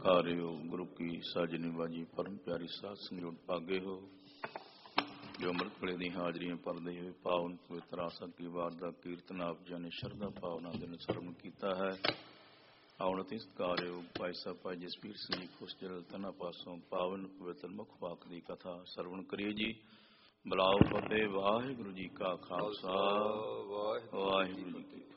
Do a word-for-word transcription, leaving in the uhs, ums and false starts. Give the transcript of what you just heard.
ਸਤਿਕਾਰਿਓ ਗੁਰੂ ਕੀ ਸਾਜਨੀ ਬਾਜੀ ਪਰਮ ਪਿਆਰੀ ਸਾਧ ਸੰਗਤ ਭਾਗੇ ਹੋ ਜੋ ਅੰਮ੍ਰਿਤ ਵੇਲੇ ਦੀ ਹਾਜ਼ਰੀਆਂ ਭਰਦੇ ਹੋਏ ਪਾਵਨ ਪਵਿੱਤਰ ਆਸਾ ਕੀ ਵਾਰ ਦਾ ਕੀਰਤਨ ਆਪ ਜੀ ਨੇ ਸ਼ਰਧਾ ਭਾਵਨਾ ਦੇ ਨਾਲ ਸਰਵਣ ਕੀਤਾ ਹੈ। ਆਉਣ ਅਤੇ ਸਤਿਕਾਰਿਓ ਭਾਈ ਸਾਹਿਬ ਭਾਈ ਜਸਵੀਰ ਸਿੰਘ ਜੀ ਖੁਸ਼ਜਲ ਤਨਾ ਪਾਸੋਂ ਪਾਵਨ ਪਵਿੱਤਰ ਮੁਖ ਵਾਕ ਦੀ ਕਥਾ ਸਰਵਣ ਕਰੀਏ ਜੀ। ਬੁਲਾਓ ਫਤਿਹ। ਵਾਹਿਗੁਰੂ ਜੀ ਕਾ ਖਾਲਸਾ ਵਾਹਿਗੁਰੂ ਜੀ ਕੀ